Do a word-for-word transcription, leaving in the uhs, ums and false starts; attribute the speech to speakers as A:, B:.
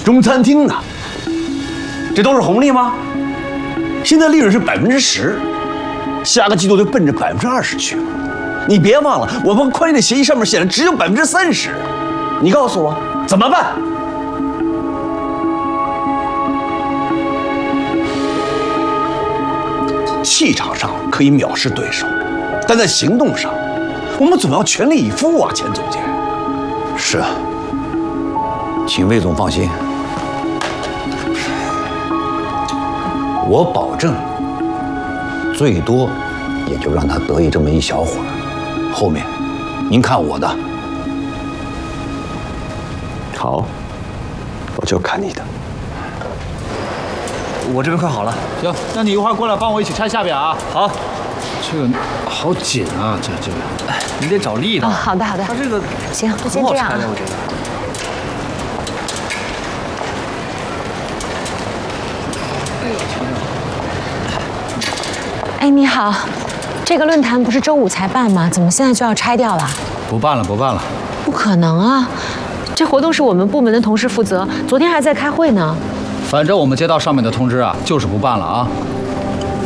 A: 中餐厅呢？这都是红利吗？现在利润是百分之十，下个季度就奔着百分之二十去了。你别忘了，我们宽限的协议上面写的只有百分之三十。你告诉我怎么办？气场上可以藐视对手，但在行动上，我们总要全力以赴啊，钱总监。
B: 是啊，请魏总放心，我保证，最多也就让他得意这么一小会儿，后面您看我的。
A: 好，我就看你的。
C: 我这边快好了。
D: 行，那你一会儿过来帮我一起拆下边啊。
C: 好。
D: 这个好紧啊，这这个。
C: 哎，你得找力道。
E: 哦，好的好的。
C: 它这个
E: 行，就先这样啊。
C: 我觉得。
E: 哎，你好，这个论坛不是周五才办吗？怎么现在就要拆掉了？
D: 不办了，不办了。
E: 不可能啊！这活动是我们部门的同事负责，昨天还在开会呢。
D: 反正我们接到上面的通知啊，就是不办了啊。